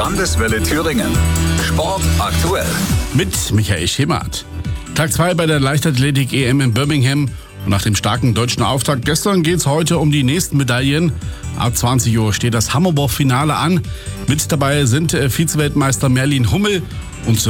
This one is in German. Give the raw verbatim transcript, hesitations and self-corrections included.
Landeswelle Thüringen. Sport aktuell. Mit Michael Schemert. Tag zwei bei der Leichtathletik-E M in Birmingham. Und nach dem starken deutschen Auftakt gestern geht es heute um die nächsten Medaillen. Ab zwanzig Uhr steht das Hammerburg-Finale an. Mit dabei sind Vize-Weltmeister Merlin Hummel und